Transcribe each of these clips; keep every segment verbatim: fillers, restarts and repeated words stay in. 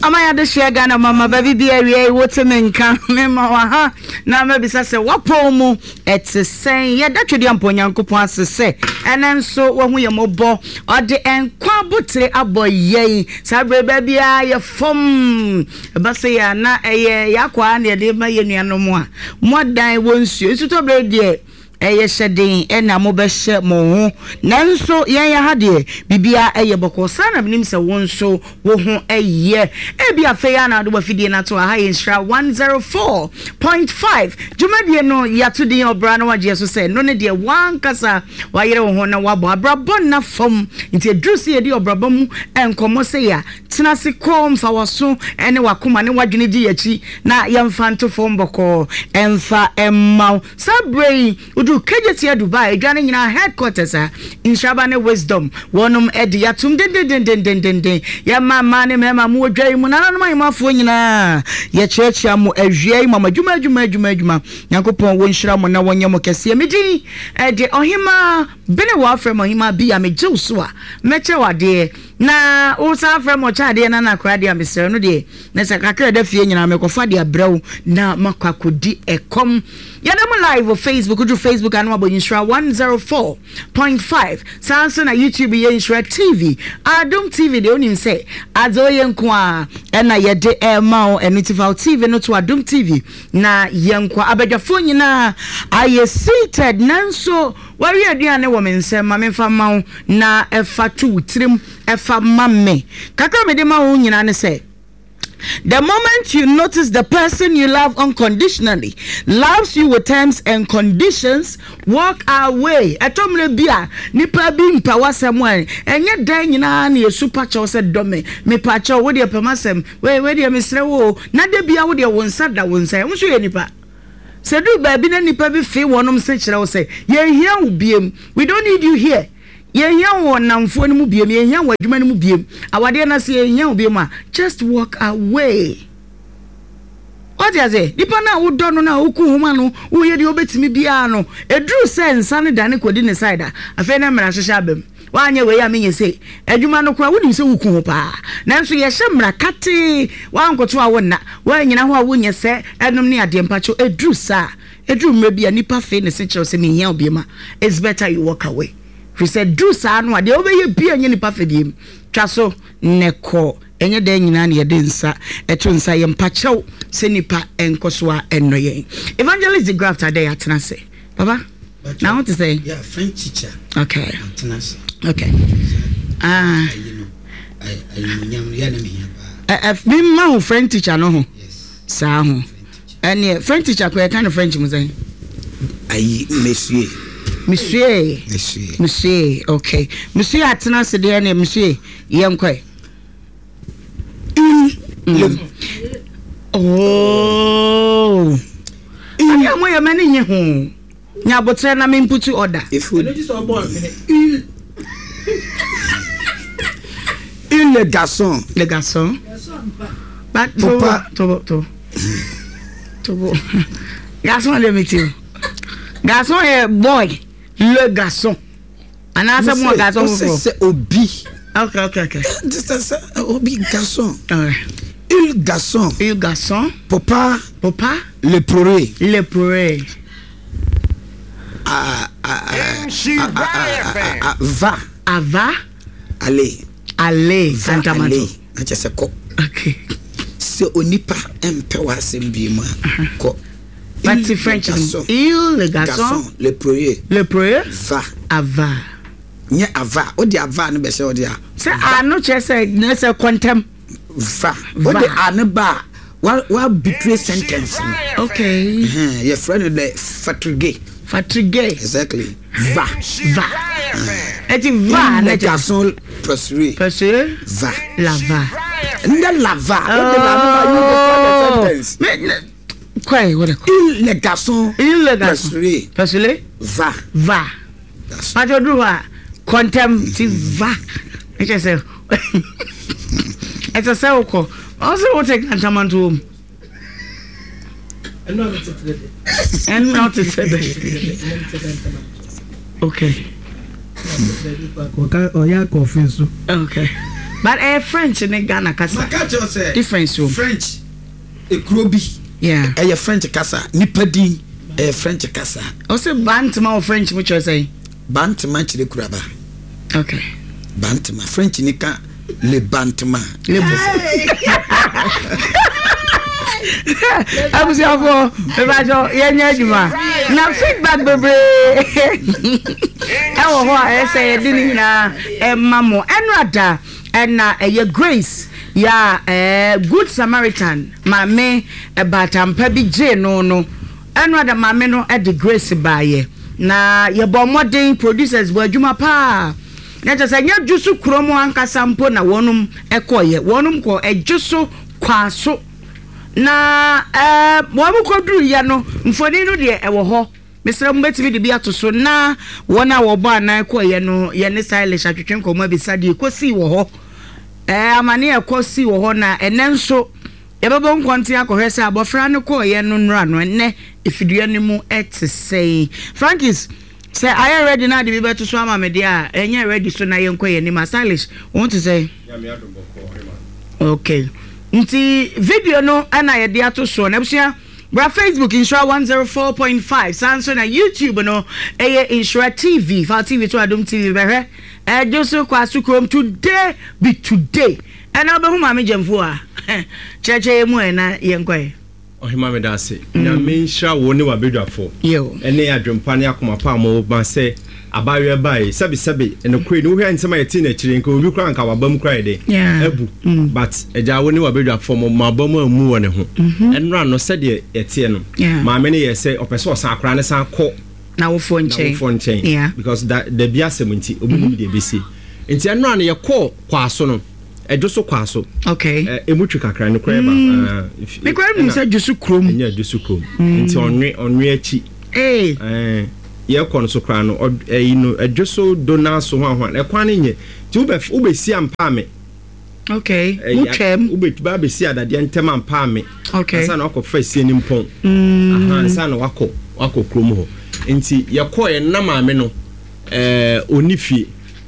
amaya de share Ghana mama baby be area wotemenka mema wa ha na mabisa se wapomu etse sen ye datwede amponyankopon asese enen so wo hu ye mobo ode enkwa botre aboye sabre babia ye fom base ya na eye yakwa na de ma ye nuanom a modan wonsuo isuto bre de eye shedin ena mo be hye mo ho nanso yen ya ha de bibia eye boko sana binim se wonso wo ho eye e bia fe ya na do bafidie na to ha yen stra one oh four point five jumadie no ya to din obra na waje so se no ne de wan kasa wa yere wo ho na wabo abrabon na fom nti edrusi e de obraba mu enkomo se ya tena se kom fa waso ene wakoma ne wadwene di yachi na yemfa nto fom boko emfa emma sabrei Kejetia Dubai, Ghana nyina headquarters a Inshabane Wisdom. Wonum edi atum den den den den den den. Ya mama ne mema mu odwai mu na na ma imafo nyina. Ye church ya mu ehwie mama djuma djuma djuma djuma. Yakopon wo nhira mo na wonye mo kese medi edi ohima bene wa afrem ohima bi ya meje so a meche wade na wo sa afrem o cha de na na kra de amesere no de na se kakra da fie nyina mekofa de abraw na makwakodi ekom. Ya dem live on Facebook, do Facebook and wabo Insura one oh four point five. Samsung na YouTube ye Insura T V. Adom T V de oni say azo yenkwa ena ye de ema o enitifal T V no to Adom T V na yenkwa abedwafo nyina aye seated nanso wari aduane wo mensem ma memfa ma na efa tu trim efa mamme kakra me de ma wo nyina ne say the moment you notice the person you love unconditionally loves you with terms and conditions, walk away. Atomle bia nipa bi mpa wasem an enye dan nyina na yesupa cho se dome me pa cho wo de pemasem we we de mesre wo na de bia wo de wonsa da wonsa wo so ye nipa se du ba bi na nipa bi fe wonom se kire wo se ye hia wo biem we don't need you here. Ye hia wo namfo ni mu biem ye hia wo adwuma ni mu biem awade na se ye hia wo biem a just walk away. What you say? Nipa na wo do no na wo ku homa no wo ye de obetimi bia no edru sense ane dane kodi ne side afa na mra hwehwe abem wanye we ya menye se adwuma no kwa wodi se wo ku ho pa nanso ye hye mra kate wankoto a wonna wa nyina ho a wonye se enom ne ade mpacho edru sa edru mra bia nipa fe ne se kire se me hia wo biem it's better you walk away. He said do sa no ade obeye bia nye nipa fe biem twaso neko enye da nyina na ye de nsa eto nsa ye mpachew se nipa enkoso a ennoye evangelist the graft ade atena se baba now what to say yeah French teacher okay atena se okay ah you know I I nyam ya na me hia ba eh me ma French teacher no ho yes sa ho ene French teacher ko e kind of French mu say ai monsieur monsieur monsieur monsieur okay monsieur atena se de na monsieur yenkoi Mm. Oh, I am where many nye ho. Nya botre na me input order. If we just about il il le garçon, le garçon. But papa to to to garçon le métier. Garçon est boy, le garçon. Anasa mo garçon ko. C'est obi. Okay, okay, okay. C'est ça, obi garçon. Ouais. Il garçon. Il garçon. Papa. Papa. Le pleurer. Le pleurer. Ah ah ah. Va. Ava. Allez. Allez. Santa Mato. Acha se ko. Okay. Se onipa empe wasem bi mu ko. But the French. Il le garçon. Le pleurer. Le pleurer. Va. Ava. Nye ava. Odi ava no be se odi a. Se anu che se ne se quantum. Va. Odi anu ba. Wa wa betray sentence. Okay. Eh, your friend the fatigue. Fatigue. Exactly. Va. Va. Et tu va le garçon pursuer. Pursuer. Va. La va. Nda la va. Odi la no you the sentence. Mais quoi what il le garçon. Il le garçon. Pursuer. Pursuer. Va. Va. Pas de droit. Quantum tu va. Et je sais. Et ça c'est quoi? Also what take Antaman to home. And not today. And not today. Okay. Okay, oh yeah, coffee so. Okay. but eh French in Ghana kasa makacho say difference so French e krobi yeah eh French kasa nipadin eh French kasa o say bantama or French which you say bantama chire kuraba okay bantama French ni ka le bantama le abusi afọ ebajo yenya adwuma na feedback bebre e wo ho a ese ye dini na e mamo enrada na eye Grace ya eh Good Samaritan mame e batampa bi je no no enrada mame no e de Grace baaye na ye bo modern producers bo adwuma pa na je se nya jusu kromo ankasa mpo na wonum e koye wonum ko e jusu kwaso na eh mo abukoduru ya no mfoni no de e wo ho mesra mbetimi de bi atoso na wona wo bo anan ko ye no ye ne stylish atwetwen ko ma bisade ko si wo ho eh amane e ko si wo ho na enenso e bebo nkonte akohwese abofra no ko ye no nra no enne ifidua ne mu etesei Frankis say I am ready now the be to swam me dia enye ready so na ye nko ye ni ma stylish want to say ya me adoboko okay nti video no ana ye dia to so na busia bra Facebook Insura one oh four point five Samsung na YouTube no eye Insura T V fa T V to Adom T V behwe eh Josu kwasu krom today be today ana be huma me jemfu a cheche mu na ye nkoe ohima me da se na me Insura wo ne wa bedwafo yo ene adwempa ne akoma pa mo ma se abawe bai sabi sabi ene kure no hwe nsema yeti na kire nka obi kura nka wabam kura de ebu but eja wo ne wa bedwafo mo mabam amu wo ne ho enra no se de yete no ma me ne ye se opese osan akra ne san kọ na wo fo nchen na wo fo nchen because that the biasem nti obi ni de besi nti enra no ye kọ kwaso no ejoso kwaso okay emutwi kakra ne kura ba me kura mu se josu krom enya josu krom nti onwe onwe achi eh eh ye kon so kra no eh no adwoso dona so ho ho e kwan nye ti ube ube si ampa me okay mutwem ube ba be si adade ntem ampa me okay asa na okofa si ni mpon aha asa na wako wako krom ho nti ye ko ye na maame no eh onifie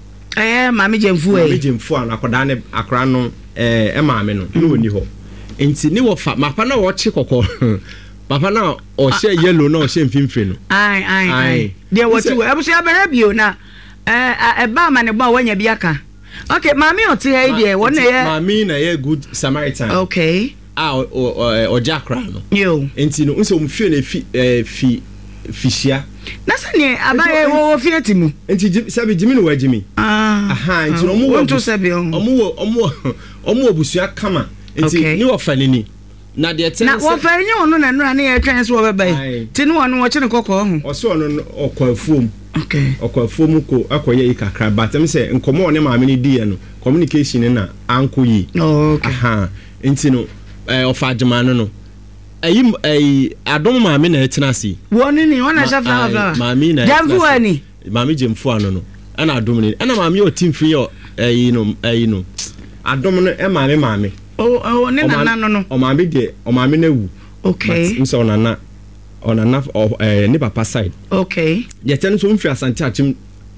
eh maame jemfu eh maame jemfu an akoda ne akra no eh e maame no no oni ho nti ni wo fa mapa na wo chi kokko papa na o she yellow na o she mfimfiri no ai ai ai de what you abusi abere bio na eh e ba ma ne ba wanya bi aka okay mami oti he de won ye mami na ye Good Samaritan okay ah o jakra no yo enti no nso mfie na fi fi fishia na sane abaye wo fi atimu enti sabi jimi no wajimi ah aha enti no mo wo to sabi on omo omo omo obusua kama enti ni wo fanini na de tell na wo fa nye onu na nura na ye twen so obebai ti ni wonu wo chine kokko ho o so onu okwafuom okay okwafuom ko akoye ikakra batem se nkomo ne maame ni die no communication na anko yi okay aha enti no eh ofagema no no ayi ayi adom maame na etinasi woni ni wona shafa bla maame na jamfu ani maame jemfu ano no ana adom ni ana maame o timfiri yo ayi no ayi no adom no e maame maame oh oh ne nana no no o maame de o maame na wu okay nso onana onana eh ne papa side okay yeten so mfi asante achim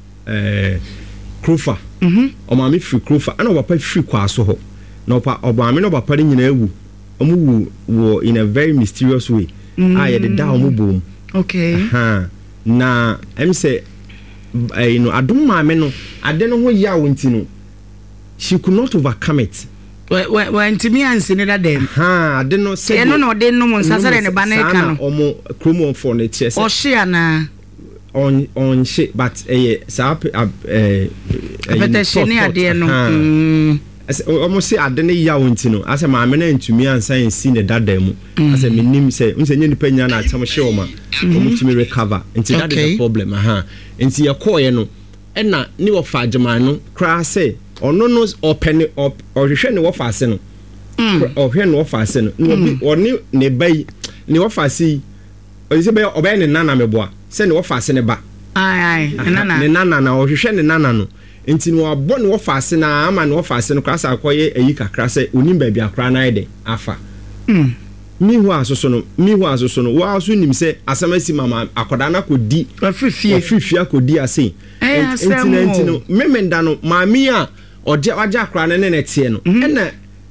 eh Krofa mhm o maame free Krofa ana papa free kwaso ho na papa o maame no papa nyina ewu omu wu in a very mysterious way ah ye de da omu bom okay ha na em say eh no adom maame no ade no ho ya wonti no she could not overcome it we we ntimi ansi ne da dem ha ade no say no no de no mun sasare ne ba na ka no omo kromo for ne chese o she ana on on she but eh sa eh abeta she ne ade no mm omo say ade ne ya wonti no ase maame na ntumi ansa ensi ne dada mu ase menim say unse nye nipa nya na atam she o ma omo tumi recover nti that is the problem aha nti ye call ye no ena ni wo fa agema no kra say ono no open up ohwehwe ne wo fa ase no ohwe ne wo fa ase no no oni ne bai ne wo fa ase o se be obey ne nana meboa se ne wo fa ase ne ba ai ai nana ne nana na ohwehwe ne nana no enti no abo ne wo fa ase na ama ne wo fa ase no kra sa akoye ayi kakra se onim ba bia kra na ide afa mm mi hu asoso no mi hu asoso no wa aso nim se asamasi mama akoda na kodi afifie afifie akodi ase enti na enti no memenda no maami a ɔgye wagye akora ne ne tie no ɛna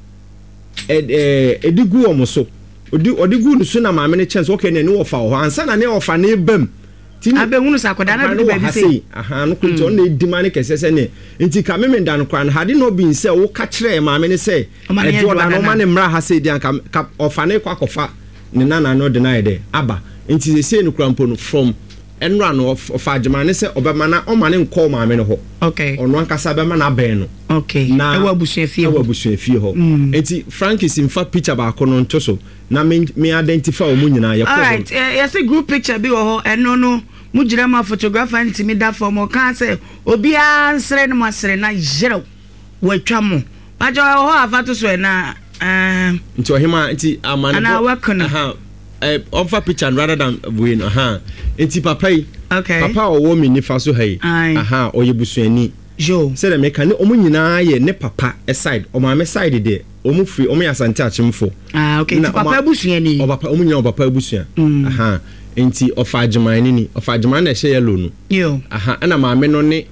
eh edi gu omo so odi odi gu no so na maame ne chance okay na ne wofa ho ansa na ne wofa ne bam abehunu sakoda na do baby say aha no kunti on na edima ne kese se ne nti ka me menda no kwa na hade no bin se wo ka kire maame ne se e Jordan no ma ne mra ha se dia ka ofa ne kwa kofa ne nana no de na ide aba nti se se no krampo no from enra no ofa adwuma ne se obema na o ma ne nko maame ne ho okay ono ankasa bema na ben no okay na ewa busu fie ewa busu fie ho nti Frankis in fa picture ba ko no nto so na me me identify o mu nyina ye ko all right yes a group picture bi ho eno no mujira ma photographer ntimi da for mo kan say obi ansere no masere na jero watwa mo bajo ho afato so na eh nti ohima nti amane na wakona aha eh offer picture rather than we no aha nti papa yi okay papa owo mi nifa so hai aha oyebusuani jo say the meka ne omu nyina ye ne papa side o ma me side de omu free omu yasante achimfo ah okay ti papa busuani o papa omu nyina o papa busua aha enti ofa adwumani ni ofa adwumani na hye yellow no yo aha ana maame no ne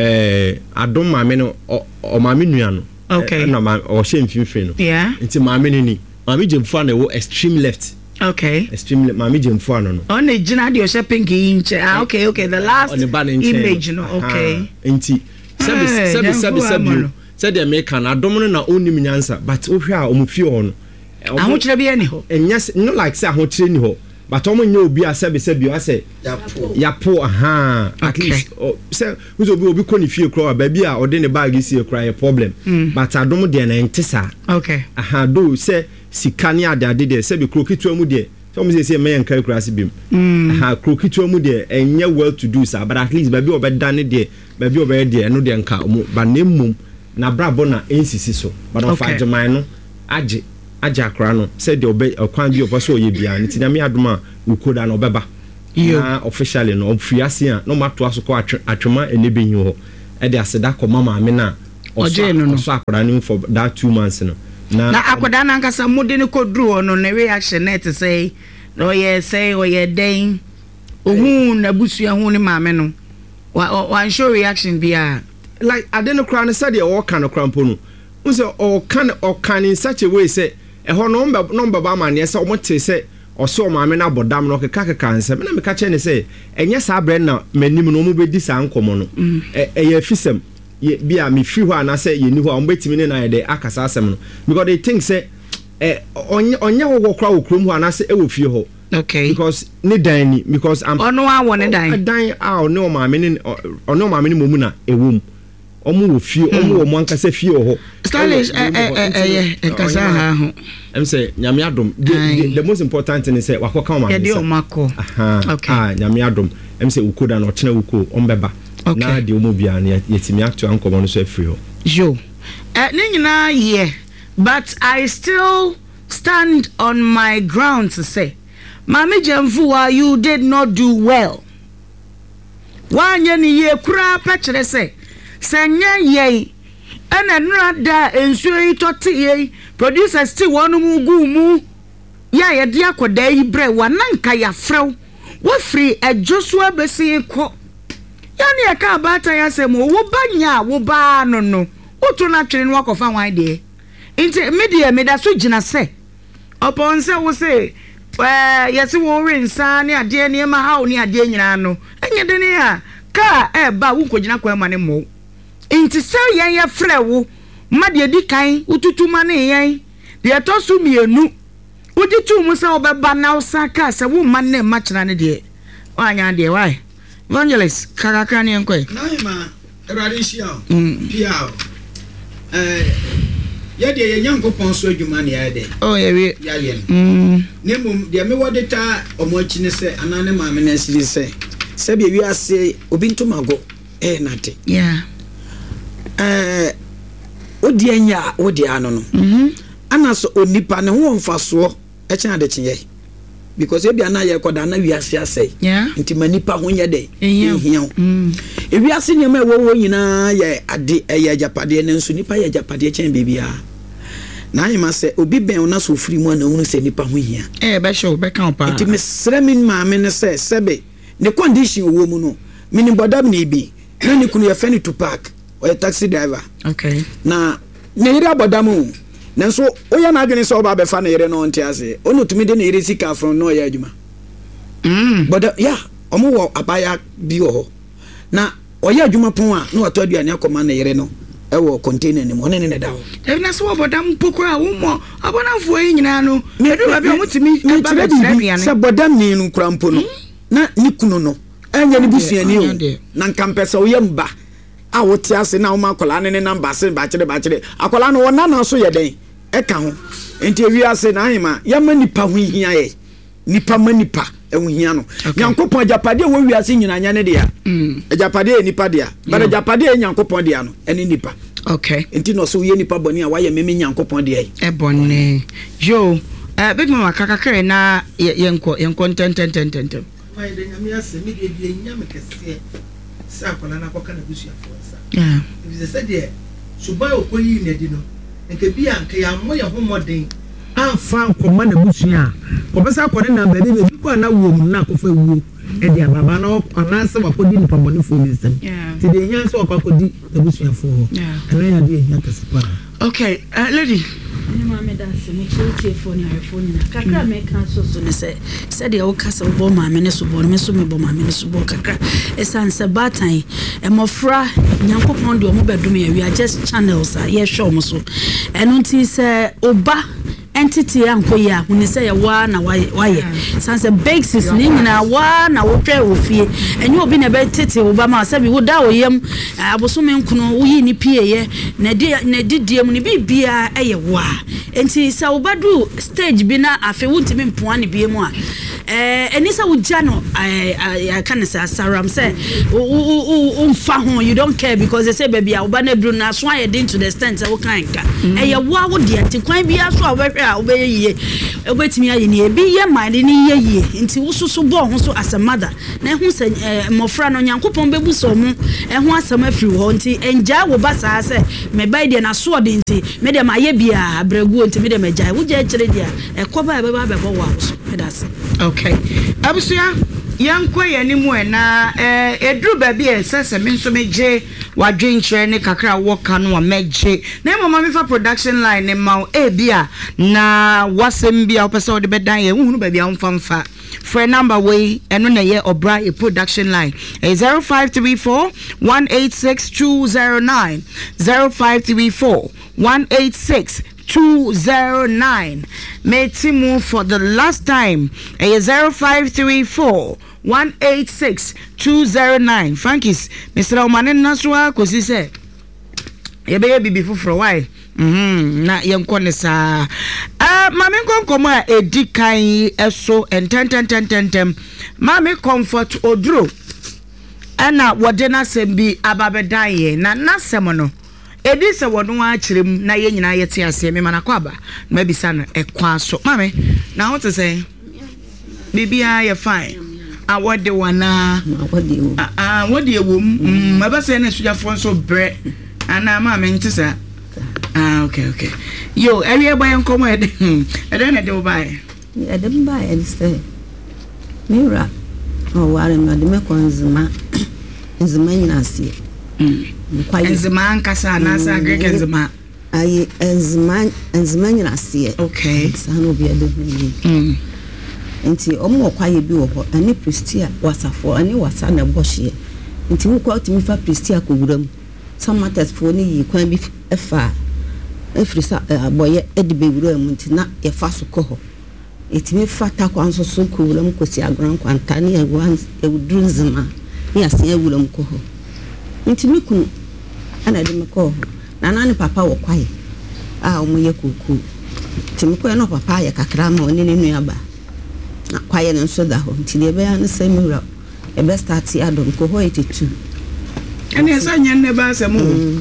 eh adom maame no o maame nua no okay na ma o hye mfimfin no yeah enti maame ni ni maame jemfo na wo extreme left okay extreme left maame jemfo no no on e gina de o hye pink inche ah okay okay the last image no okay enti sabi sabi sabi sabi said the American adom no na onim nyansa but o hwe a o mfie ho no ahokyere bi ani ho enyas no like say ahokyere ni ho but omo nya obi asabe sabi o ase yapo yapo aha at least say uzo obi obi koni fie kro ba bia o de ne bag sie kra ye problem but adom de na ntesa okay aha do say sika ne ade ade de sabi kro kitu amu de so mo say me yanka kra ase bim aha kro kitu amu de enye well to do sa but at least ba bi o be dane de ba bi o be de eno de nka omo ba na mum na brabo na nsisi so but of adjaman no age age akra no said the obe okwan bi opo so ye bia nti na me adoma ukoda na obeba na officially no ofiase a no mato aso ko atwema enebe nyi ho e de aseda ko mama me na oso so akra ni for that two months no na na akoda na nkasa mode ne kodru no na reaction net say no ye say o ye den ohun na busua hu ni maame no wa show reaction bia like I didn't cry and said all kind of crampo no so all can or can in such a way say a ho number number ba man yes o say say or so ma me na bodam no keka keka nse me na me ka che ne say enye sa bre na manim no mo be di sa nkomo no e e ye fisem ye bia me fi ho ana say ye ni ho o betimi ne na ye de akasa asem no because they think say eh onye onye wo kra wo krom ho ana say e wo fi ho okay because ni dan ni because am ono a wo ne dan dan a ono ma me ni ono ma me ni momu na ewum omo wo fie omo wo manka se fie ho stylish eh eh eh eh kasa ha ho em say nyame adom the most important thing is say wakoka ma ya de o mako okay ah nyame adom em say ukoda na ochena uko ombeba na de omo bia na yetimi acto ankomo no so free ho jo eh ni nyina ye but I still stand on my ground to say Mami Jemfuwa, you did not do well. Wanya ni ye kura pachire se. Senya ye. Ena nrada ensue itoti ye. Producer still wanu mugu mu. Ya ye dia kwa dayi bre. Wananka ya frew. Wafri e Joshua besi ko. Yani ya ka bata ya se mo. Wubanya wuba no no. Utu na chini wako fa waide. Inti media meda su jina se. Upon se wo se. Eh yesi wo rinsa ne ade ne ma ha oni ade nyina no enye de ne a ka e ba wo kogina kwa ma ne mo inti se yen ye frɛ wo ma de di kan ututu ma ne yen de to so mienu udi tu mu se obeba na usa ka se wo ma ne ma kyena ne de wanya de why evangelist kakaka ne enko na ma erade hia pia eh ya de ye nyankopon so adwuma ne ya de oh ya we ya ye mm nemum de me wode ta omo achi ne se anane ma me na siri se se be wi ase obi ntomago eh nate yeah eh odi anya odi ano no mhm anaso onipa ne ho mfaso e kyen ade kyen ye because e bia na ye koda na wi ase ase yeah nti manipa ho nye de ehia mm e wi ase ne ma wo wo nyina ye ade ye japade ne nso nipa ye japade kyen bibia na yima se obi ben na so firi mu na hunu se nipa ho hia eh be show be kan pa nti mesre min ma me ne se sebe ne condition wo mu no mini bodam ne bi na ne kunu ye fani to park a taxi driver. Okay. Na ne yere abodamu. Nanso oya na adwene so oba be fa ne yere no nte ase. Onu tumi de ne yere sika from no ya adwuma. Mm. But uh, yeah, omo wo abaya bi wo. Na oya adwuma pon a na wato aduane akoma ne yere no. E wo container ni mo ne ne da ho. E na so bodam pokora wo mo abonafo yi nyina no. Me do ba bi omo timi e ba be se bodam ni no krampo no. Na ni kunu no. Anya ni busuani o. Na nkampesa wo yamba. A wote ase na wo makola ne ne number se ba kire ba kire. Akola no wona na so ye den. E ka ho. Enti wi ase na hima yama nipa ho hia ye. Nipa ma nipa ehu hia no. Nyankopon japade wo wi ase nyina nya ne dia. Mm. Japade e nipa dia. But japade e nyankopon dia no. Eni nipa. Okay. Enti no so ye nipa boni a wa ye meme nyankopon dia e. E boni. Jo, eh big mama kakakere na yenko yenko tententententen. Why the nyame ase me de de nyame kese. Sa akola na akoka na busuafo nsa. Yeah. If they said there, subai okoyi ne di no. Nke bia nke ya mo ye homoden. Amfa nkoma na busua. Kobesa akode na bebe be ko na wo mu na kofa wo. E dia baba na anase wakodi ni pamoni fo mi sem. Ti de nya so akodi na busuafo. Yeah. Ana ya de nya kese pa. Okay, uh, lady. Ni mama da se me ko phone ya phone na. Kakra me kan so so ne se. Se de wo kasa wo ma me ne so bo me so me bo ma me ne so bo kakra. Esan se batan e mofra nyankopon de o mo bedum ya we are just channels a ye show mo so. Eno nti se oba entity ankoya when say ya wa na waye sanse basis ni nyina wa na wotwe ofie enye obi na be tete oba ma sabi wo da oyem abosome nkuno wo yi ni pieye na de na didiem ni bibia eye wa enti sa obadu stage bi na afi wuntimi mpoane bi mu a eh enisa wo gya no I can say saram say o mfa ho you don't care because they say baby oba na bru na so ayede to the extent wo kan ka eye wa wo de atikwan bi aso a a obeye obetimi aye ni ebi ye mande ni ye ye nti wususu bo ho so as a mother na hu se mofra no nyankopon bebu so mu ehu asam afiri ho nti enja wo basa se me bai de na so de nti me de ma ye bia abragu nti me de ma jai wo je kire dia ekoba e beba bebo wa so that's okay abusia yankwa yanimu e na eh edru ba bi e sese me nso meje wadwenche ne kakra woka no wa meje na mama me fa production line ne ma e bia na wasem bia opese o de bedan ye hunu ba bia omfamfa for number way eno na ye obra e production line zero five three four one eight six two zero nine zero five three four one eight six two zero nine. Metimu for the last time. A zero five three four one eight six two zero nine. Frankis, Mister Omanen Naswa, because he said, "You baby before for a while." Hmm. Na young conessa. Ah, mammy come come a dikai eso and ten ten ten ten ten. Mammy comfort odro. Ana wadena sembi ababedaye na nasemono. Edi se wonu achirem na ye nyina yete ase me mana kwaba na bisa no ekwa so mame na what to say bibia you fine ah what the one ah ah what the wom mm abase na sujafo so bre ana mame ntisa ah okay okay yo area boy nkomo ede ede na de obai ede mba ede say mira o ware ma de me konzima nzima nyina ase mm enzima nkasa na asa grek enzima ayi enzima enzima nyina ase okay sano bia de bi mm enti omo kwaye bi wo ho ani prestia wasafo ani wasa na bohye enti wo kwa timi fa prestia ko wuram some matters for ni yi kwan bi efa efrisa aboye edibe wuram enti na ye fa so ko ho etimi fa ta kwan so so ko wuram ko si agran kwanta ni ewan ewudru nzima ni ase ewuram ko ho nti mikunu ana de meko na nani papa wo kwaye ah omo ye kuku timiko no papa ye kakra ma oni ne nuaba na kwaye ne nso da ho nti de be ya ne semura e be start adom ko ho eighty-two ene esa nyen ba asem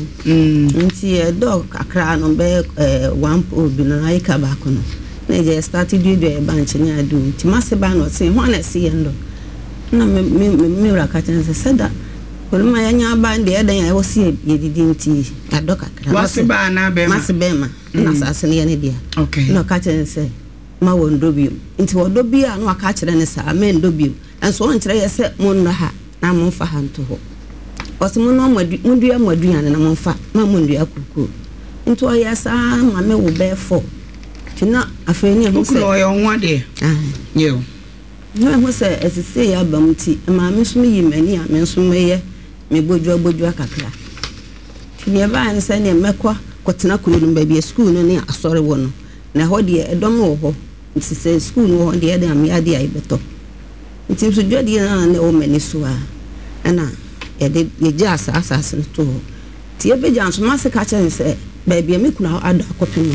mm nti e dog kakra no be one po bi na ai ka ba ko no na je start do do e banch ni adu nti mase ba no se ho na se yendo na me me ra ka chen se seda Koluma ya nyaba ndi eda ya wosi yedidi nti adoka kra. Wasi ba na bema. Masi bema. Na sase ne ne dia. Okay. No ka kire se ma wondo bi. Nti wodo bi a no aka kire ne sa amen do bi. Enso on kire ye se mon no ha na mon fa ha nto ho. ɔsɛ no amadu mundua maduane na momfa ma mundua kuku nti ɔyɛ saa ma me wo bɛfo tina afei ne ho sɛ ɔyɛ ho ade ah yo no ho sɛ ɛsese ya bamuti ma me so yi mani a me so meyɛ me bodua bodua kakra tini ba an sɛ ne mekɔ kɔtena kuro no baabi school no ne asɔre wɔ no na hɔ de ɛdɔm wɔ hɔ nti sɛ school no hɔ de ɛde am ya de ai beto nti so dwade na ne o mani so a ɛna yɛde yɛgya asase asase no to tie begya nso ma se ka kyɛn sɛ baabi me kuna ada akɔpem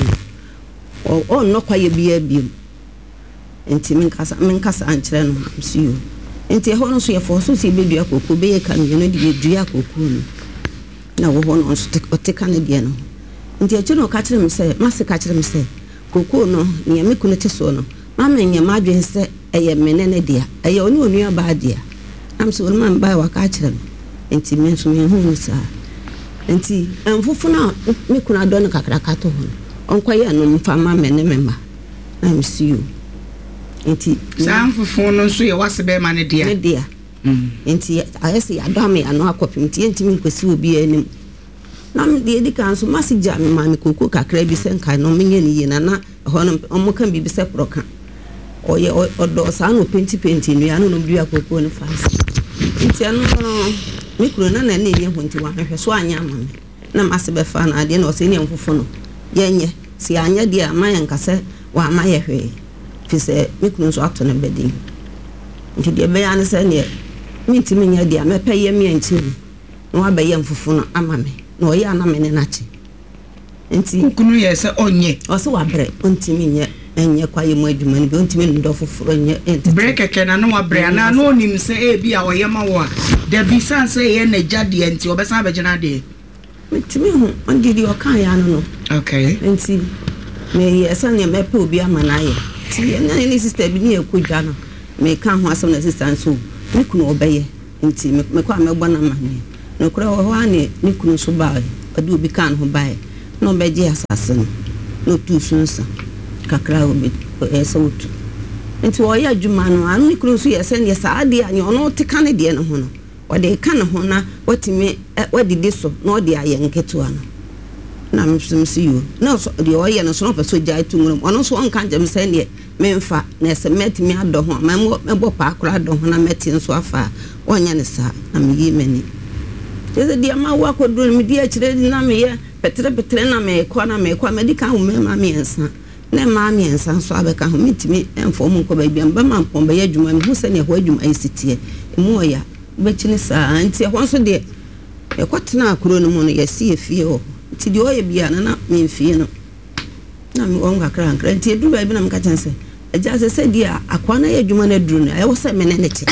o o no kwa ye bia biem nti men kasa men kasa ankyerɛ no msiyo nti hɔ no so yɛ fɔ so si bedua kokko be yɛ kan no de bedua kokko no na wo hɔ no so teka ne de no nti akyi no ka kyerɛ me sɛ ma se ka kyerɛ me sɛ kokko no ne me kuna te so no ma me nya ma dwen sɛ ɛyɛ mene ne dia ɛyɛ oni onua ba dia am so ma mba wa ka kyerɛ me nti men so me hu no saa nti amfufu na me kuna dɔ no kakra ka to ho onkoye no mfa ma me ne memba na msiyo nti saa amfufu no so ye wase be ma ne dia ne dia mm nti ayese ya do me ano akopim nti ntimi nkwasi obi anim na me de dika so masija me ma me koko kakra bi se nkai no menye ni ye na na ho no omo kan bi bi se proka oye odo saa no penti penti no ya no no bia koko no fast nti ano no me kuro na na ne nye ho nti wa hwehwe so anya ama me na mase be fa na ade na o se ne amfufu no yenye si anya dia amaye nkase wa amaye hwe fi se me kunu so ato ne bedi nti dia be ya ne se ne minti me nya dia me peye me anchi no abaye mfufu no ama me na o ya na me ne na chi nti kunu ye se onye o se wa bre nti me nya enye kwaye mu adwuma ne be nti me ndo foforo nye enti bre keke na no wa bre na no nim se e bi a o ye ma wo a da bi san se ye na jade nti obesa abegina de nti me hu ondi di o kan ya no no okay nti me ye se ne me pe obi ama na ye ti na ni sister bi ni ekodwa no me kan ho asem na sister nso me kunu obeye nti me kwa me gbo na ma ni no kura ho ani ni kunu so ba ade obi kan ho ba no beje asase no no tu sunsa kakra obi ese otu nti wo ya adwuma no anu ni kunu so ye se ne sa ade anyo no tika ne de no ho no wode ka ne ho na watimi wadidi so na ode aye nketua no na msimsi yo na so de o ye no so no peso jai tungurum ono so onka jam se ne memfa na se metimi ado ho ma mebo pa akura ado ho na meti nso afa onya ne sa na me yi mani ese dia ma wa kodro mi dia kire na me ye petre petre na me ko na me ko medika ho me ma me ensa na ma me ensa so abeka ho metimi enfo mu ko ba bia mba ma mpon ba ye adwuma me hu se ne ho adwuma isitie mu oya bechini sa anti ho so de e kwatena akuro no mu no ye si efie ho ti di oye bia na na me mfie no na me won kakra nkra nti edu ba bi na me ka chense eja se se dia akwa na ye adwuma na duru na e wo se me ne ne che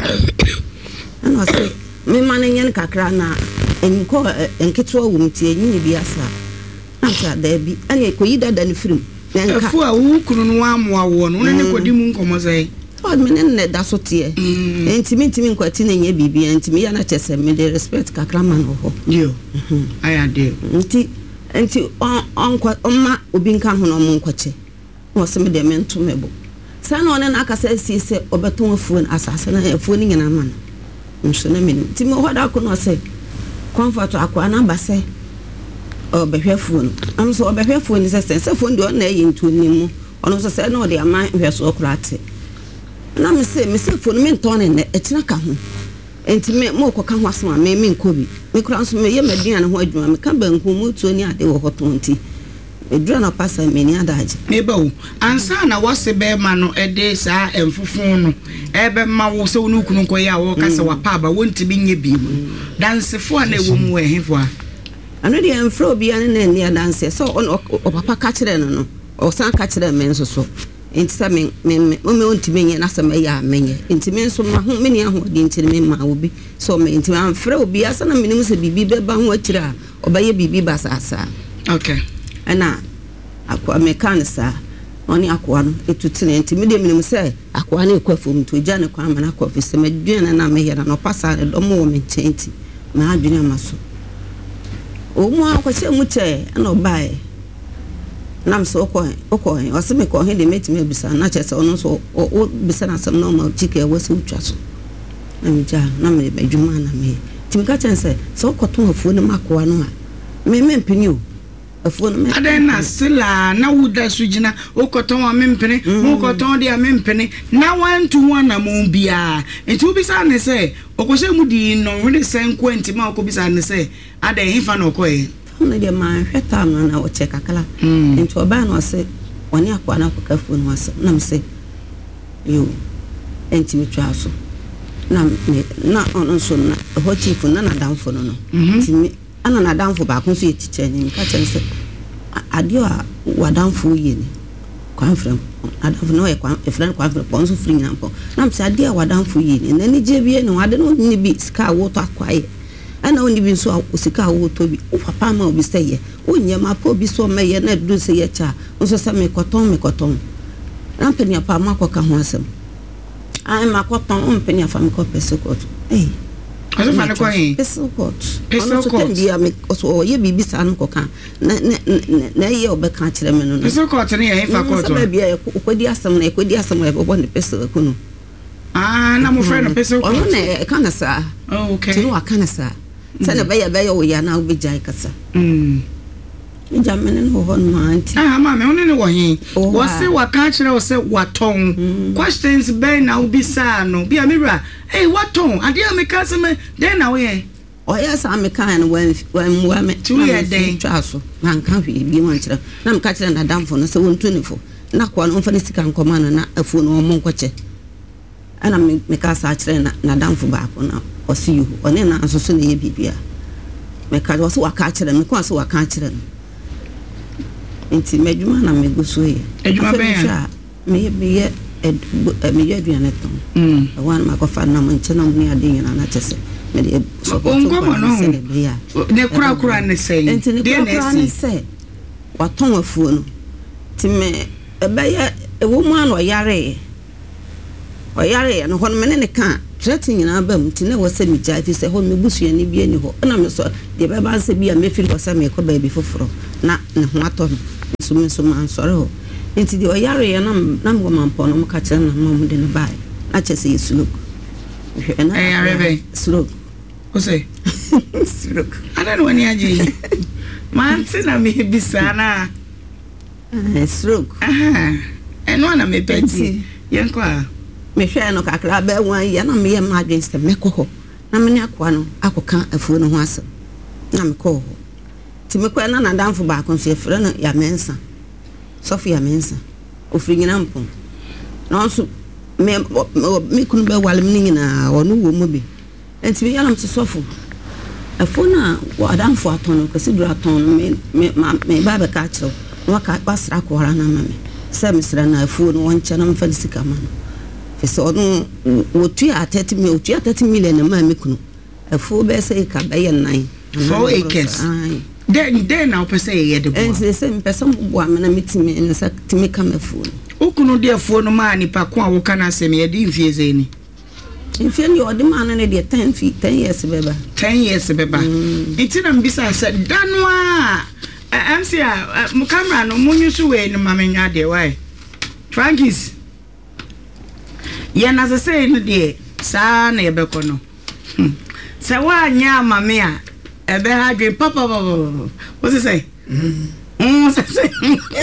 ana se me ma na nyen kakra na enko enketwa wo mti enyi bi asa na sa da bi ana ekoyi dada ne firim na nka afu a wo kunu no amoa wo no ne ne kodi mu nkomo sai o me ne ne da so tie ntimi ntimi nkwati na nya bibia ntimi ya na chese me de respect kakra ma no ho yo aya de nti nti on on ma obi nka ho no mo nkwache wo se me de me nto mebo sa na one na aka sa si se obeton afuo asase na afuo ni nyina ma no nso na me nti me ho da ko no se comfort akwa na ba se obehwefuo no am so obehwefuo ni se se fo ndi on na yi ntu ni mu ono so se na o de ama hweso okurate na me se me se fo no me ntone ne etina ka ho enti me mo ko ka ho asoma me me nkobi me kura nso me ye maduane ho adwuma me ka banku mu tuo ni ade wo hotonti edura na pasa me ni adaje me ba wo ansa na wose be ma no ede saa emfufun no ebe ma wo se wonu kunu ko ya wo ka se wa pa ba wonti bi nye bi dansefo a na ewo mu ehefo a ano de emfro bia ne na ni adanse so o papa ka kire no no o san ka kire me nso so enti sa me me me onti menye na sa me ya menye enti me nso ma ho me ni aho de enti me ma obi so me enti am frɛ obi asa na menim se bibi be ba ho akire a obaye bibi ba sa sa okay ana akwa mekanisa oni akwa no etutine enti me de menim se akwa na ekwafom to gya ne kwa ma na akwa fi se madwene na me yera no pasa ne dom wo me nkyenti ma adwene amaso o mu akwa che mu che na obae nam so ko ko o se me ko he de metime bisa na che se ono so o bisa na sam no ma chike wo se utwa so na me ja na me adwuma na me timika chance so koton afuo no makoa no a me me mpini o afuo no me adan na sila na wuda sugina o koton a me mpini mo koton de a me mpini na one to one na mo bia enti obi sa ne say okose mu di no we sen kwenti ma okobi sa ne say adan hifa na okoe no de ma hweta no na o check akala enti oba na o se oni akwa na akwa afuo no ase na me say yo enti me twa so na na ono so na ho chief na na danfo no no timi ana na danfo ba ko so yetiche ni ka chen se adio a wadanfo ye ni kwan frem adanfo no e kwan e frem kwan frem pon so free na pon na mse adio a wadanfo ye ni na ni je bi ni wade no ni bi ska wo to akwaye ana oni bi so sika wo to bi o papa ma obi sey ye o nyema pa obi so me ye na du se ye cha nso se me koton me koton na penya pa ma ko ka ho asem ai makoton umpeni afa mko pesokot eh aso fa ne ko yin pesokot pesokot dia me so ye bibi sa no koka na na ye obeka kire me no pesokot ne ye fa koto sa bia ekodi asem na ekodi asem e bobo ne pesokot no ah na mo friend pesokot ono ne kana sa oh okay tinu akana sa sa na bia bia wo ya na obi jai kasa mm jamene no ho no anti ah ma me oni ne wo hin wo se waka kire wo se waton questions be na obi sa no bia me bra eh waton ade a me ka se me den na wo ye o ya sa me kan no wan wan wa me tu ye den twa so man kan hwe bi wan kire na me ka kire na damfo no se won tunifo na kwa no mfa ne sika nkoma na afuo no mo nkoche ana me me ka sa kire na na damfo ba ko na o si yu one na asoso na ye bibia me ka wo se waka kire me kwa se waka kire no enti medjuma na meguso ye edjuma be ya me me ye me ye aduane ton mm wan ma ko fa na mo nche na mo ni ade nyina na chese me de support ko no ne kura kura ne sei de na sei waton afuo no ti me ebe ye ewo mu an oyare oyare no hono me ne ka threatening nyina ba mu ti ne wo se mi ja fi se ho me busu ye ni bi ani ho na me so de be ba se bi a me feel ko se me ko ba bi foforo na ne ho ato so me so man sorry ho enti de oyare ye na na mo man po no mo ka kire na mo de ne bai a chese yesuluk e na e arebe suluk o se suluk ana no ni aje man se na me bisana eh suluk aha e no na me peti yen kwa me hwe no kakra ba wan ye na me ye ma against me ko ho na me ne akwa no akoka afuo no ho asem na me ko ho ti me kwa na na danfo ba kon se frɛ no ya mensa Sofia mensa ofri nyina mpon na so me me kunu ba wale me nyina ono wo mo bi enti me yalam se sofo afuo na wa danfo aton no kasi dura aton me me me ba ba ka kyerɛ no ka basra ko hara na ma me se me sra na afuo no won kyɛ na mfa sika ma no fese ono wotu a thirty million wotu a thirty million na ma me kunu afuo be se ka ba ye nine four acres then then now per se ye de bo en se se mpesa mo amena mitimi en sa timi kama afuo okunu de afuo no ma nipa ko a wo kana asem ye de mfie ze ni mfie ni odi ma no ne de ten feet ten years beba ten years beba enti na mbisa se danu a am se a mo camera no mo nyusu we ni ma menwa de why Frankies ye na se se ni de sa na ye be ko no se wa nya ma me a ebe ha dwe papa papa what you say mm say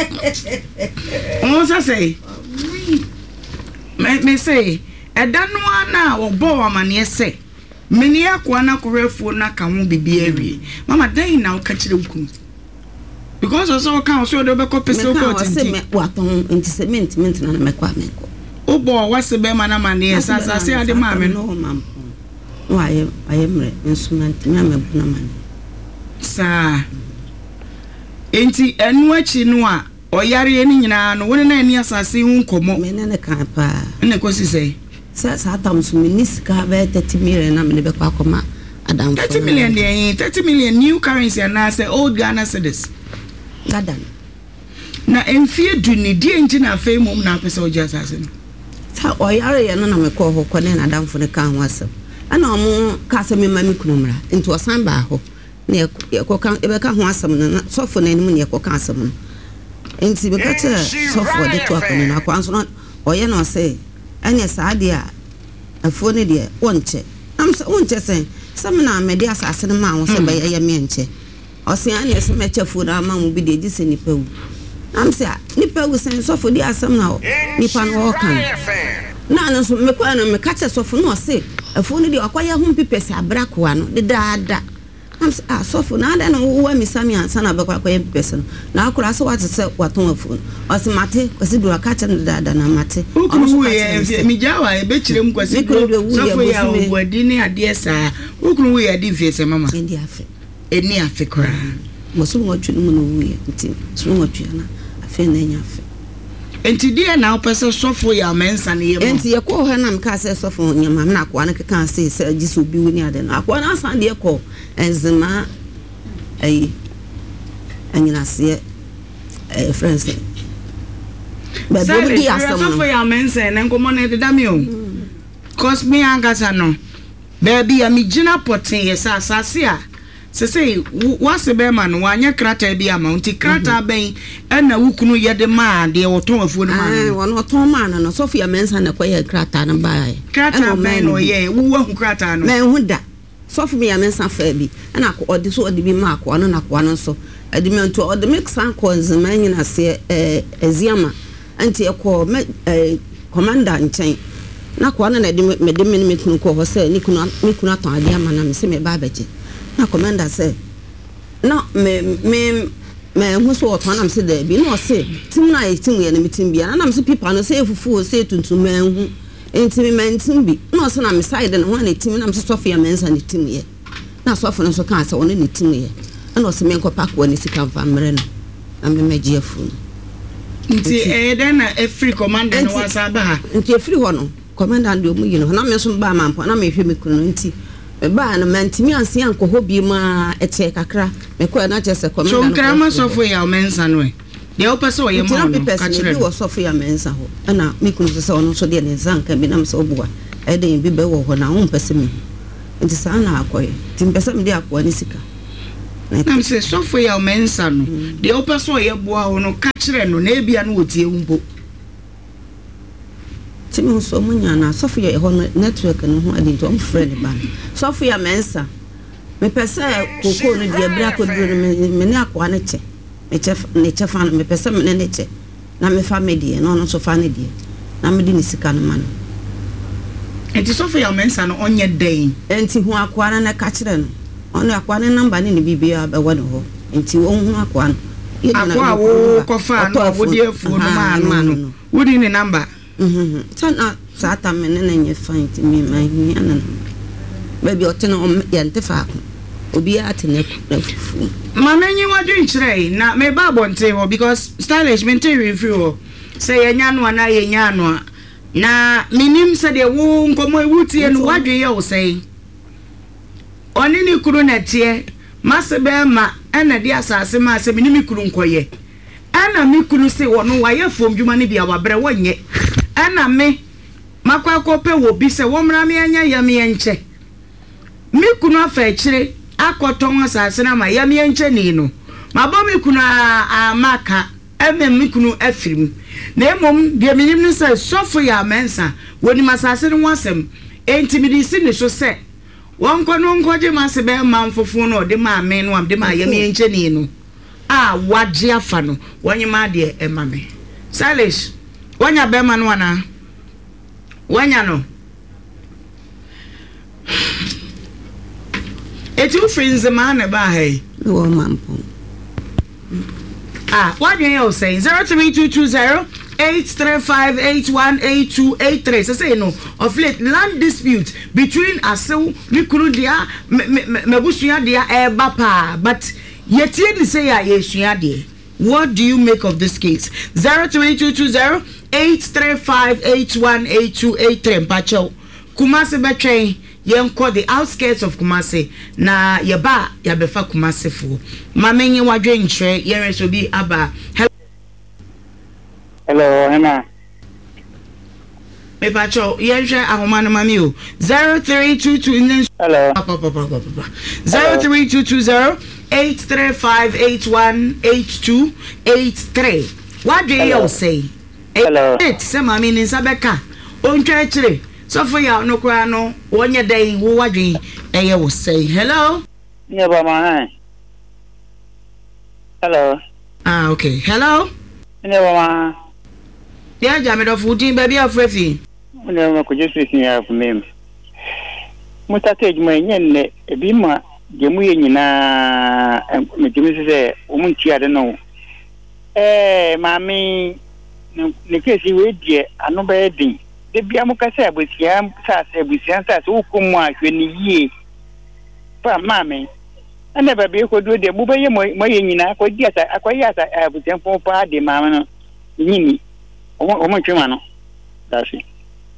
mm say me me say edanu ana obo amane se meni akwa na korefuo na ka ho bibi awie mama dan na o ka kire ukun because also kan so do be ko pese ko tinti me waton enti cement cement na me kwa me ko obo wase be mana mane sa sa se ade ma me no mam why I am instrument me am na mane sa enti enu achi no a oyare ni nyina no woni na ani asase hu nkomo me ne ne kan pa ne ko si sei sa sa tam so me niska be thirty million na me be kwa koma adam thirty million dey thirty million new currency na say old Ghana cedis gadan na enfie du ni die nji na fe mum na pese oji asase no sa oyare ye no na me ko ho ko ne na adam fo ne kan ho asem ana omo ka se me ma me kunumra enti osan ba ho ne ko kan e be ka ho asem no sofo na nim ne ko kan asem no enti be ka che sofo de to akoni na kwa so no oye no se anya saade a afo ne de wonche am se wonche sen some na me dia asase no ma wo se be ye me enche o se an yes me chefu na ma mu bi de ji se nipa wu am se nipa wu sen so fo di asem na o nipa no kan na no so me kwa no me ka che so fo no se afo no di akwaya hu pipesi abrakoa no de daada am se ah so fo na da no wo mi sami ansa na bakwa akwaya pipesi no na akura so wat se waton afo o se mate o se dura ka che no daada na mate o ku ye mi jawa e be kire mu kwasi so fo ya wadi ni ade sa o ku wo ye ade fi se mama ndi afe eni afe kora mo so mo twu no no wo ye nti so mo twu na afe na nya afe enti dia na opese sofo ya mensa ne yemo enti ye ko ha na mka se sofo nyama na akwa na keka se se gisu bi woni ade na akwa na san de ko enzima ai anyina se eh friends ba do di asam sofo ya mensa na nkomo na de dami o cause me angasa no baby ya mi gina potin ye sa asase a se se wase be ma no wanya krata bi amount krata ben na wukunu ye de ma de woton afuo no ma no wono ton ma no Sofia mensa na kwaye krata na ba krata ben no ye wuwa hu krata no men hu da Sofia mensa fa bi na ko odi so odi bi ma ko no na ko no so edi me nto odi mix an ko nzema nyina se eh eziama anti e ko commander nchen na ko na de me de me kunu ko ho se ni kunu ni kunu aton ade ama na me se me ba beje na commander say no me me me hu so oton na me se da bi no say tim na tim ye na me tim bia na me se people no say fufu say tuntum me hu enti me mentim bi no so na me side na ho na tim na me se Sofia mensa ni tim ye na Sofia no so kan say won ni tim ye na so me nko pack woni sika mfa mre no na me meji afu nti eh den na every commander no wasa ba ha nti every ho no commander ndo mu yi no na me so ba mampo na me hwe me kunu nti ba na mantimi anse anko hobi ma eche kakra me ko na chese commander so krama Sofia mensa no e de opese o ye mo no ka kire no Sofia mensa ho na me kunu se ono so de ne zanka bi na me so obuwa e de bi be wo ho na ho pese me nti sa na akoye ti pese me de akwa ni sika na me se Sofia mensa no de opese o ye boa ho no ka kire no na ebia no wotie wumpo timi so munya na Sofia e ho network no ho adi to friend ba Sofia mensa me pese koko no de bra ko duro me ne akwa ne che me che ne che fa me pese me ne che na me family no no so fa ne die na me di ni sika no man enti Sofia mensa no onye den enti hu akwa na ka kire no ono akwa ne number ne bibia ba wo no ho enti wo hu akwa no akwa wo ko fa no wo die fu no ma no wo di ni number mhm sana sata me ne nye find me my yana baby otena o ya ntefa obi atene fu mama nyi wadwen kire na me ba bonte ho because stylish mentary free ho say yenya no na yenya no na minim se de wo nkomo ewutie no wadwen ye wo say oni ni kuru na tie masebe ma ena di asase ma se minim kuru nkoye ana mi kuru se wono waye fom dwuma ne bia wabre wonye ana me makwa kope wo bi se wo mra me anya ya me enche mi kunu afa kire akoton asase na ma ya me enche ni no mabo mi kunu a maka emem mi kunu afirim na emom de minim ne se Sofia mensa woni masase no wasem entimidisi ne so se won kono nkoje masebe manfofo no de ma me no am de ma ya me enche ni no a waje afa no wonye ma de emame Salish wanya bema no ana wanya no eti friends ma na ba hai wo mampo ah what do you say zero three two two zero eight three five eight one eight two eight three so say no of late land dispute between asew mikuru dia mebusuya dia e ba pa but yetie ni say ya yesuya dia. What do you make of this case? zero three two two zero eight three five eight one eight two eight three Mpacho Kumasi betray yenko the outskirts of Kumasi na yeba yabefa Kumasi fu mamenyi wadwe nchre yenre so bi aba. Hello Hena Me Pacho yenre ahoma no mami o zero three two two Hello zero three two two zero eight three five eight one eight two eight three. What do you say? Hello. Eight, say mami ni sabeka. Ontwe chire. so for ya no kra no wonye day wo wadwen eye wo say hello yeah ba ma hello ah okay hello yeah ba ma yeah jame do fudin baby afrefi ne ma ko jesu sin ya fu mem mutate juma nyen ebi ma gemu ye nyina me gemu se o mun tia de no eh mami ne kesi we die anu ba din de bia mu ka se abusia sa se abusia sa se ukumu ahwe ni yie pa mami ana ba be ko do de bu ba ye mo ye nyina ko dia sa akoyi asa abusia fo pa de mama no nyini o o mun twema no that's it.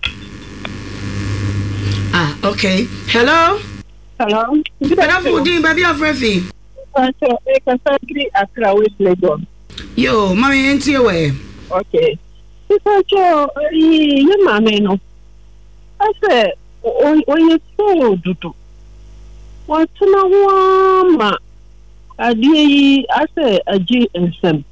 Ah, okay. Hello? Hello? Good afternoon, baby of Refi. So, I can agree Accra with Lagos. Yo, mommy, ain't you away? Okay. Because, you, mammy, no. I said, oh, you so do. What's na wama? I did, I said, a G and some.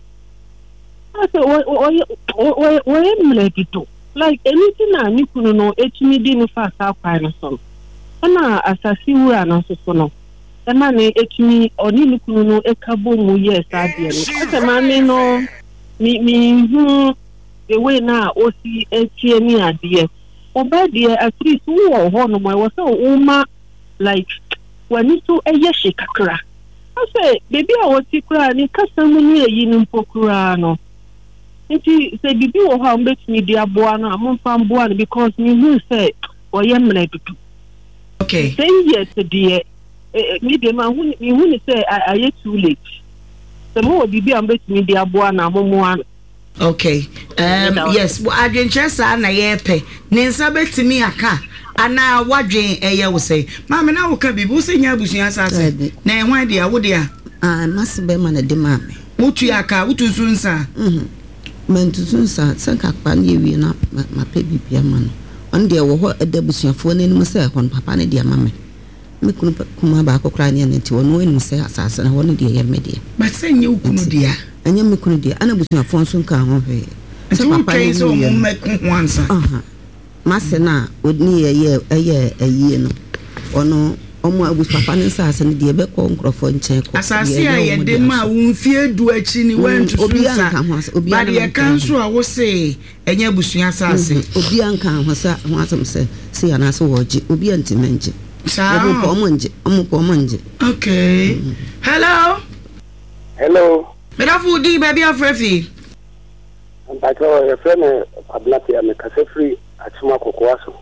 I said, what, what, what am I to do? Like anything I need to know, it's me didn't fast out kind of song. And I, as I see, we are not so no. The man, it's me, or you know, a cabo, yes, I did. As a man, no, me, me, the way now, O C H M idea. Oh, bad dear, at least, who or one of my was so uma like when you to a yeshikakra. I say, baby, I was sick, and it custom near you in no. Nti say bibi wo ha mbetimi dia boa no amfa boa no because me hu say oye mna dudu. Okay. Say yes the me dem hu me hu say aye too late. So mo bibi ambetimi dia boa na momo an. Okay. Um yes, adwenche sa na ye pe. Ne nsa betimi aka ana wadwen eye wo say. Ma me na wo ka bibi wo se nya abusuan asase. Na e hwan dia wo dia? Ah, masbe ma na de ma me. Mutu aka, wutu sunsa. Mhm. Mentusun sa sakakpa ne wi na ma pe bibia ma no on de wo ho edabusuafo ne nim se hon papa ne de ma me me kunu kuma ba akokra ne ne ti wono enim se asase na wono de ye me de ba se nye ukunu dia anya me kunu de ana busuafo nso nka ho he se papa ne so mo me ku ho ansa aha ma se na odni ye ye ye ayie no ono omo abu papa ne asase ne de be ko nkrofo nchen ko asase a ye de ma wo mfie du achi ni wantu sunsa ba de kanso a wo se enya abusua asase obi anka ho sa ho asem se se ana se wo ji obi antimenje sa obi po mo nje omo po mo nje okay hello hello me da fu di baby afrefi mpacho ye frene ablati ame kase free atuma kokoaso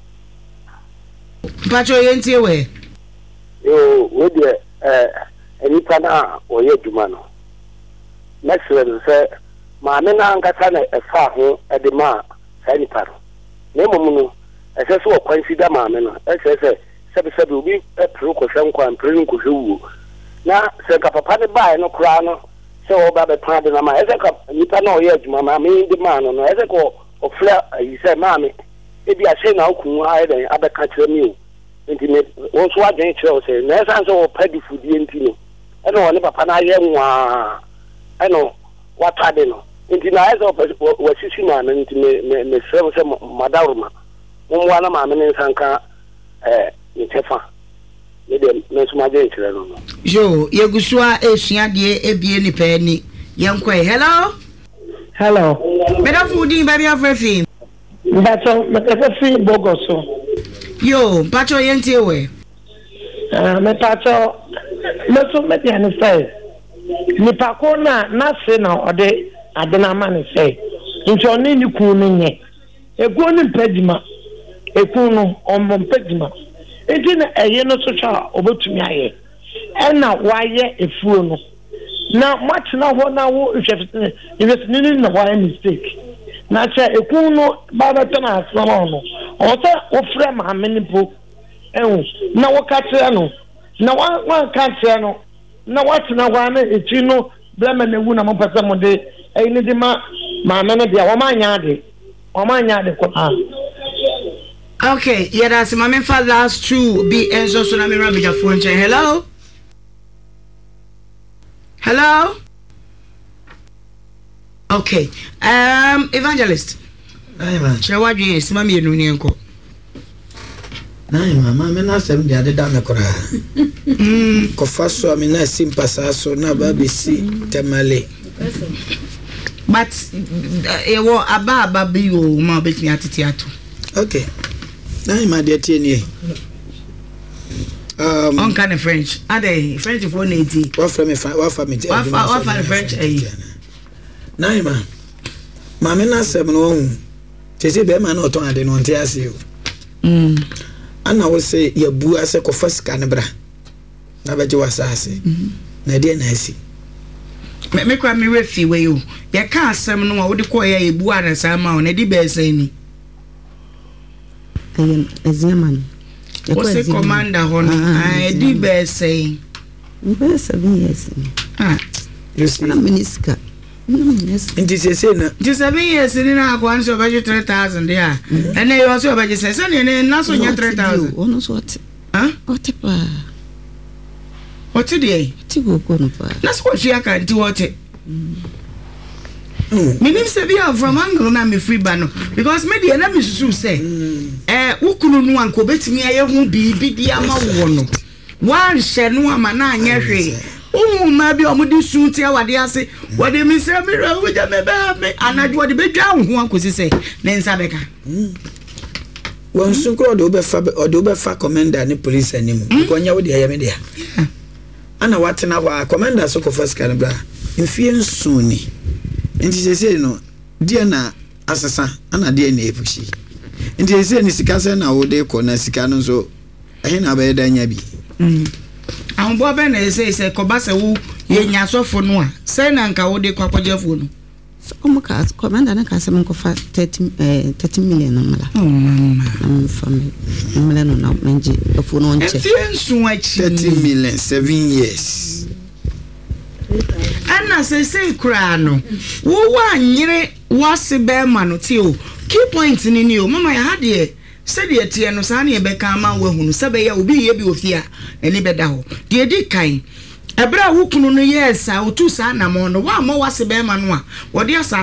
mpacho ye ntie we yo we de eh enipa na oye djuma no next level say ma me na nkata na efa ho e de ma sa nipa no na mom no e se so consider ma me no e se se se se obi e pro ko hwe nkwa mpre nko hwe wu na se ka papa ne bae no kra no se o ba be pa de na ma e se ka nipa na oye djuma ma me de ma no no e se ko ofra yi se ma me e bi a se na okun ha e den abeka kire mi o nti me wo so adwen kire se na san so padi fudie nti no e no ne papa na ye nwa e no wata de no nti na ezo wa sisi ma na nti me me me se se madaruma mo mwa na ma me nsanka eh ni tefa ne de me so ma adwen kire no yo yegusua esua de ebie ni pa ni yenkwe hello Hello. Me da fu di baby afrefi Bacho, me te fi bogoso. Yo, pacho yentie we. Ah, me pacho, me so me ti ane say. Ni pa ko na na se na ode adena ma ne say. Nti oni ni ku no nye. Egu ni mpedima. Eku no ombo mpedima. Enti na eye no so cha obotumi aye. E na waye efuo no. Na match na ho na wo hwefete. Investment ni na waye mistake. Na cha eku no baba tana asama no. Ota ofre ma ameni po. Ehu na wo ka kire no. Na wa wa ka kire no. Na what na wa na echi no blama na wu na mo pese mo de e ni de ma ma ameni dia wo ma nya de. Wo ma nya de ko ah. Okay, yeah, that's my main for last two be enzo so na me rabija phone check. Hello? Hello? Okay. Um Evangelist. Aye man. Che wadwe sima me enu ni enko. Nai mama me na sem dia de da me kora. Mm ko faso me na simpa sa so na ba be si temale. But e wo aba aba bi o ma be tini atete ato. Okay. Nai ma de tie ni. Um on kind of French. Ade French for eighty. What from me what from me. What what from French eh. Nai ma. Ma me na sem no hu. Tese be ma na oton ade no nte ase o. Mm. Ana wo se ya bu ase ko fasika ne bra na beje wasase na de na asi me me kwa me refi we yo ya ka asem no wo de ko ya ebu ara sa ma na di be se ni ayen eziaman o se commander hono ah di be se be se bi yes ah you see na minister Inti sese na Inti seven years ni na akwa nso obaje three thousand there ene yo so obaje se se ne na so nya three thousand ono so ate ah ote pa ote dey ti go ko no pa na so hwe aka nti ote minim se bia from angle na me free ba no because me dey na me susu say eh ukunu nu anko betimi aye hu bibi di ama wo no wan hye no ama na anya hwe Oh, maybe I'm going to soon tell what they are say. What they miss me, we just me and what the big down who could say, then Sabeka. One soon called Oberfa or Doberfa commander and the police anymore. When you would hear me there. Anna what an hour commander so for first Canada. In fear soon. And she says, no, dear na assassin, Anna dear Nefushi. And they say, Nisicasa now, they call Nasicano so. I ain't a bad yabi. An bo be na say say ko ba se wo ye nya sofo no a say na nka wo de kwakwaje fo no so o ka commander na ka se mo ko fa thirty eh thirty million na mala oh mama family mala no na menje fo no nche thirty million seven years ana say say kura no wo wa nyire wo se be ma no ti o key point ni ni o mama ya hade said ye tie no sa na ye be ka ma wa hunu se be ya obi ye bi ofia eni be da ho de di kan ebra wo kunu no yes a otu sa na mo no wa mo wase be ma no a wo de asa